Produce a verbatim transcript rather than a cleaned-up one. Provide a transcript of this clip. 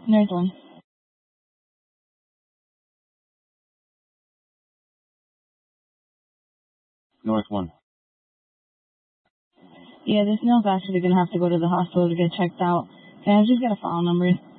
There's one. North one. Yeah, this nail's actually going to have to go to the hospital to get checked out. Can I just get a file number?